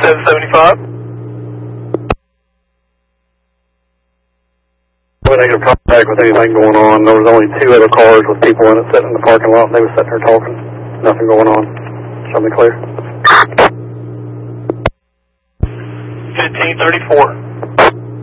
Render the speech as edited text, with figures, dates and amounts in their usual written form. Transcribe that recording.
775. Negative contact with anything going on. There was only 2 other cars with people in it sitting in the parking lot. They were sitting there talking. Nothing going on. Show me clear. 1534.